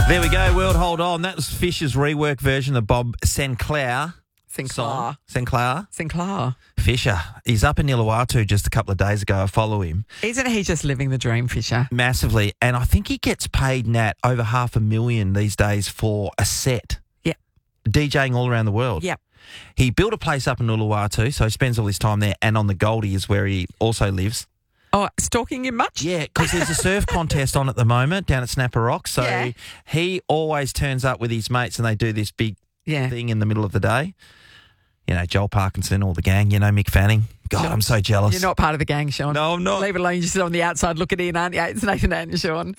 There we go, World Hold On. That was Fisher's rework version of Bob Sinclair. Sinclair. Fisher. He's up in Uluwatu just a couple of days ago. I follow him. Isn't he just living the dream, Fisher? Massively. And I think he gets paid, Nat, over $500,000 these days for a set. Yep. DJing all around the world. Yep. He built a place up in Uluwatu, so he spends all his time there, and on the Goldie is where he also lives. Oh, stalking him much? Yeah, because there's a surf contest on at the moment down at Snapper Rock. So he always turns up with his mates and they do this big thing in the middle of the day. You know, Joel Parkinson, all the gang, you know, Mick Fanning. God, I'm so jealous. You're not part of the gang, Sean. No, I'm not. Leave it alone. You're just on the outside looking in, aren't you? It's Nathan and Sean.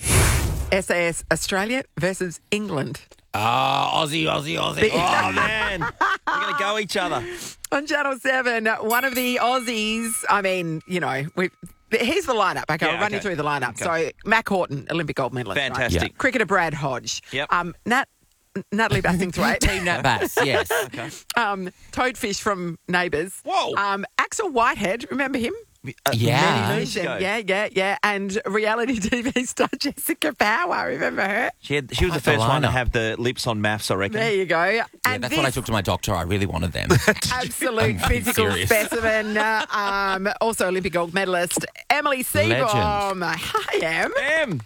SAS Australia versus England. Aussie. Oh, man. We're going to go each other. On Channel 7, one of the Aussies, I mean, you know, here's the lineup. Okay, I'll run you through the lineup. Okay. So, Mac Horton, Olympic gold medalist. Fantastic. Right? Cricketer Brad Hodge. Yep. Natalie Bassingthwaite. Team Nat Bass, yes. Okay. Toadfish from Neighbours. Whoa. Axel Whitehead, remember him? Yeah. Many moons ago. Yeah. And reality TV star Jessica Power, remember her? She was the first one to have the lips on maths, I reckon. There you go. Yeah, And that's what I took to my doctor. I really wanted them. absolute physical serious. specimen. Also Olympic gold medalist, Emily Seaborn. Hi, Em. Em.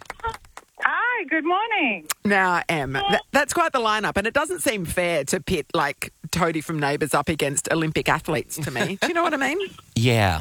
Hi, good morning. Now, Em, that's quite the lineup, and it doesn't seem fair to pit, like, Toadie from Neighbours up against Olympic athletes to me. Do you know what I mean? Yeah.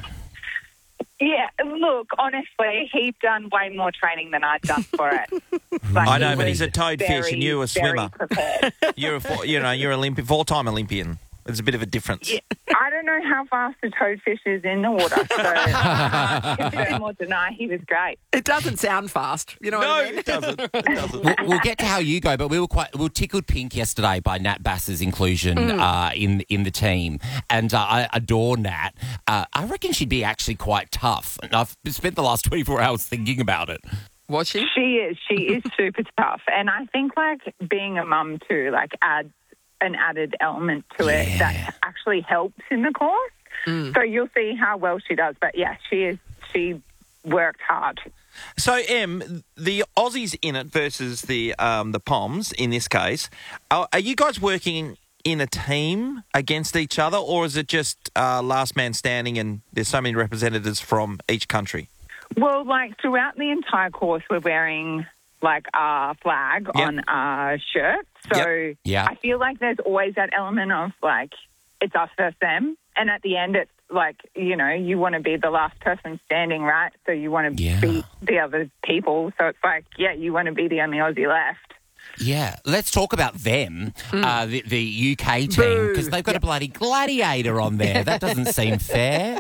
Yeah, look, honestly, he's done way more training than I've done for it. Like, I know, he but was he's a toadfish and you're a swimmer. very prepared. You're full-time Olympian. There's a bit of a difference. Yeah, I don't know how fast the toadfish is in the water, so confirm or deny, he was great. It doesn't sound fast. You know what I mean? it doesn't. It doesn't. We'll get to how you go, but we were tickled pink yesterday by Nat Bass's inclusion in the team, and I adore Nat. I reckon she'd be actually quite tough, and I've spent the last 24 hours thinking about it. Was she? She is super tough, and I think, like, being a mum too, like, adds an added element to it that actually helps in the course. So you'll see how well she does. But yeah, she worked hard. So, Em, the Aussies in it versus the Poms in this case, are you guys working in a team against each other, or is it just last man standing and there's so many representatives from each country? Well, like, throughout the entire course, we're wearing, like, our flag on our shirt. So I feel like there's always that element of, like, it's us versus them. And at the end, it's like, you know, you want to be the last person standing, right? So you want to beat the other people. So it's like, you want to be the only Aussie left. Yeah, let's talk about them, the UK team, because they've got a bloody gladiator on there. That doesn't seem fair.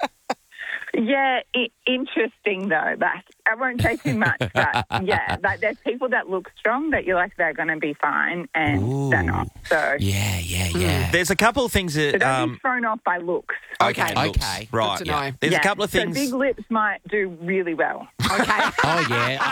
Yeah, interesting though. Like, I won't say too much, but like, there's people that look strong that you're like, they're going to be fine, and they're not. So There's a couple of things that don't be thrown off by looks. Okay, Okay. right. Good to know. There's a couple of things. So big lips might do really well. Okay. Oh,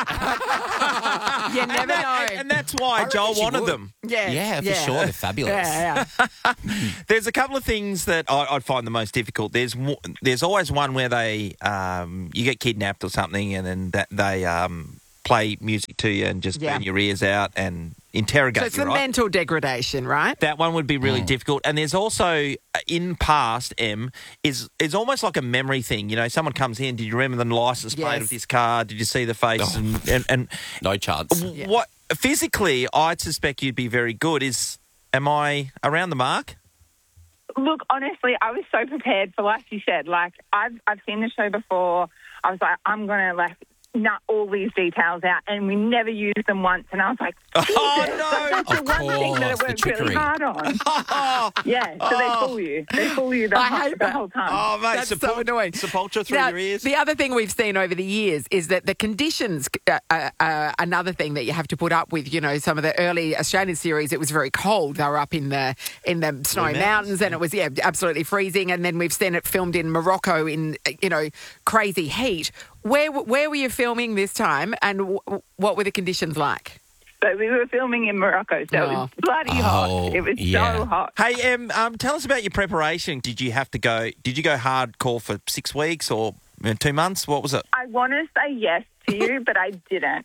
yeah. You never know. And that's why Joel reckon she wanted would. them. Yeah, for sure. They're fabulous. Yeah. There's a couple of things that I'd find the most difficult. There's always one where they you get kidnapped or something, and then they play music to you and just burn your ears out and interrogate So it's you. the Right? mental degradation, right? That one would be really difficult. And there's also, in past, Em, is almost like a memory thing. You know, someone comes in, did you remember the license plate of this car? Did you see the face? And No chance. what physically, I'd suspect you'd be very good. Am I around the mark? Look, honestly, I was so prepared for, like you said, like, I've seen the show before. I was like, I'm going to, like, nut all these details out, and we never used them once. And I was like, Jesus, no. that's the one thing that I the worked really trickery. hard on. So they fool you. They fool you the whole time. Oh, mate, That's so annoying. Sepultura through Now, your ears. the other thing we've seen over the years is that the conditions are another thing that you have to put up with. You know, some of the early Australian series, it was very cold. They were up in the snowy mountains, and it was absolutely freezing. And then we've seen it filmed in Morocco in crazy heat. Where were you filming this time, and what were the conditions like? So we were filming in Morocco, so it was bloody hot. It was so hot. Hey, Em, tell us about your preparation. Did you go hardcore for 6 weeks or 2 months? What was it? I want to say yes to you, but I didn't.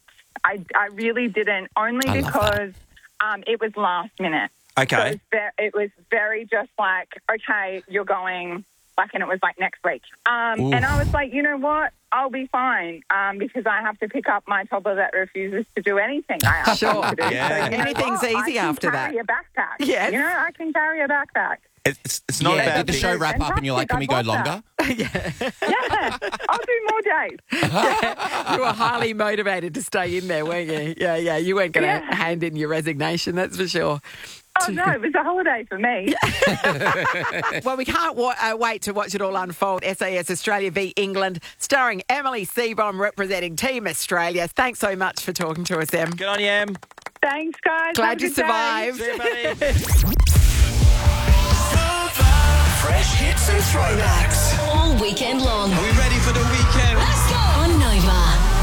I really didn't, only because it was last minute. Okay. So it was very just like, okay, you're going, like, and it was like next week. And I was like, you know what? I'll be fine because I have to pick up my toddler that refuses to do anything I ask him to do. Yeah. So, you know Anything's easy after that. I can carry a backpack. Yes. You know, I can carry a backpack. It's not a bad Did the thing. show wrap up and you're like, can we go longer? Yeah, I'll do more days. You were highly motivated to stay in there, weren't you? Yeah. You weren't going to hand in your resignation, that's for sure. Oh, no, it was a holiday for me. Well, we can't wait to watch it all unfold. SAS Australia v England, starring Emily Seebohm representing Team Australia. Thanks so much for talking to us, Em. Good on you, Em. Thanks, guys. Glad you Have a good day. survived. See you, buddy. Fresh hits and throwbacks. All weekend long. Are we ready for the weekend? Let's go! On Nova.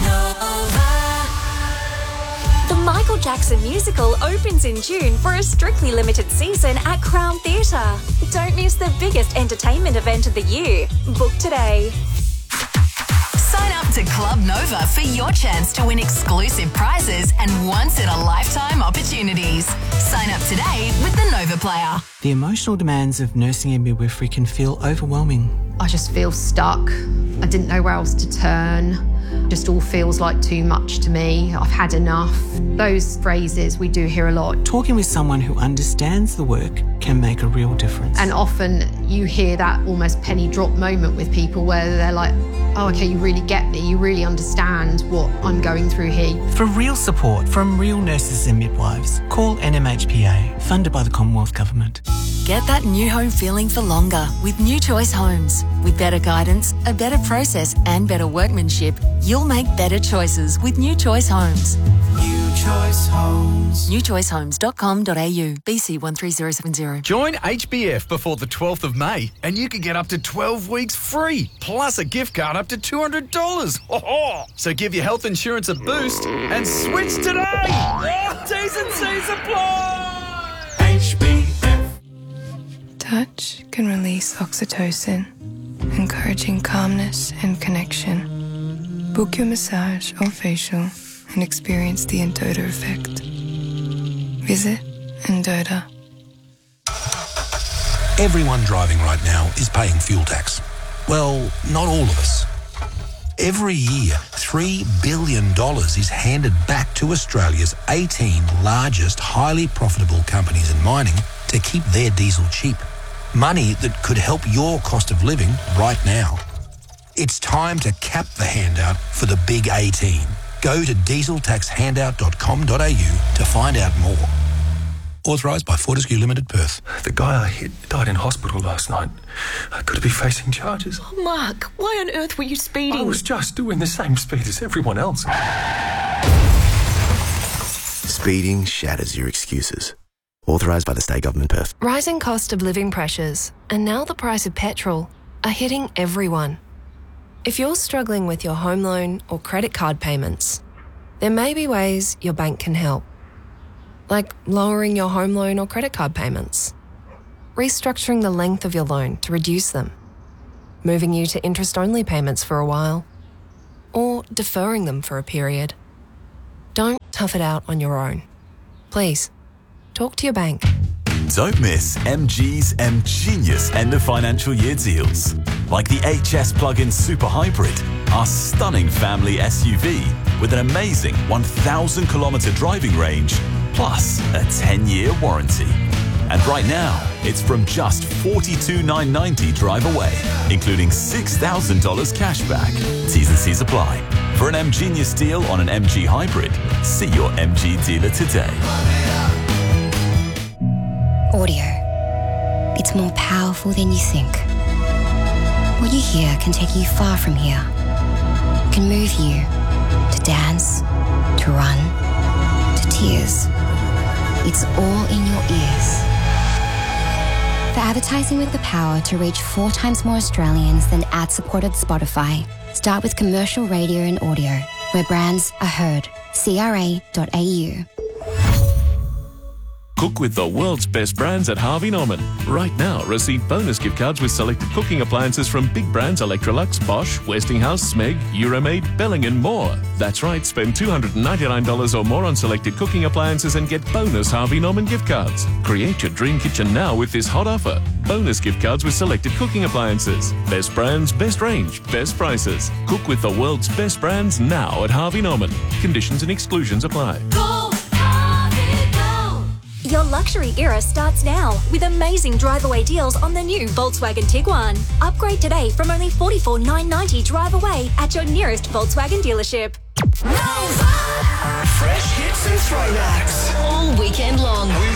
The Michael Jackson musical opens in June for a strictly limited season at Crown Theatre. Don't miss the biggest entertainment event of the year. Book today. Sign up to Club Nova for your chance to win exclusive prizes and once-in-a-lifetime opportunities. Sign up today with the Nova Player. The emotional demands of nursing and midwifery can feel overwhelming. I just feel stuck. I didn't know where else to turn. Just all feels like too much to me. I've had enough. Those phrases we do hear a lot. Talking with someone who understands the work can make a real difference. And often you hear that almost penny drop moment with people where they're like, oh, okay, you really get me. You really understand what I'm going through here. For real support from real nurses and midwives, call NMHPA, funded by the Commonwealth Government. Get that new home feeling for longer with New Choice Homes. With better guidance, a better process and better workmanship, you'll make better choices with New Choice Homes. New Choice Homes. newchoicehomes.com.au, BC 13070. Join HBF before the 12th of May and you can get up to 12 weeks free, plus a gift card up to $200. Ho-ho! So give your health insurance a boost and switch today! T's and C's apply! HBF. Touch can release oxytocin, encouraging calmness and connection. Book your massage or facial and experience the Endota effect. Visit Endota. Everyone driving right now is paying fuel tax. Well, not all of us. Every year, $3 billion is handed back to Australia's 18 largest highly profitable companies in mining to keep their diesel cheap. Money that could help your cost of living right now. It's time to cap the handout for the big 18. Go to dieseltaxhandout.com.au to find out more. Authorised by Fortescue Limited, Perth. The guy I hit died in hospital last night. Could he be facing charges? Oh, Mark, why on earth were you speeding? I was just doing the same speed as everyone else. Speeding shatters your excuses. Authorised by the State Government, Perth. Rising cost of living pressures and now the price of petrol are hitting everyone. If you're struggling with your home loan or credit card payments, there may be ways your bank can help. Like lowering your home loan or credit card payments, restructuring the length of your loan to reduce them, moving you to interest-only payments for a while, or deferring them for a period. Don't tough it out on your own. Please, talk to your bank. Don't miss MG's M-Genius end of financial year deals. Like the HS Plug-in Super Hybrid, our stunning family SUV with an amazing 1,000-kilometre driving range, plus a 10-year warranty. And right now, it's from just $42,990 drive away, including $6,000 cash back. T's and C's apply. For an M-Genius deal on an MG Hybrid, see your MG dealer today. Audio. It's more powerful than you think. What you hear can take you far from here. It can move you to dance, to run, to tears. It's all in your ears. For advertising with the power to reach 4 times more Australians than ad-supported Spotify, start with commercial radio and audio, where brands are heard. CRA.au. Cook with the world's best brands at Harvey Norman. Right now, receive bonus gift cards with selected cooking appliances from big brands Electrolux, Bosch, Westinghouse, Smeg, Euromaid, Belling and more. That's right, spend $299 or more on selected cooking appliances and get bonus Harvey Norman gift cards. Create your dream kitchen now with this hot offer. Bonus gift cards with selected cooking appliances. Best brands, best range, best prices. Cook with the world's best brands now at Harvey Norman. Conditions and exclusions apply. Your luxury era starts now with amazing drive-away deals on the new Volkswagen Tiguan. Upgrade today from only $44,990 drive-away at your nearest Volkswagen dealership. Fresh hits and throwbacks. All weekend long.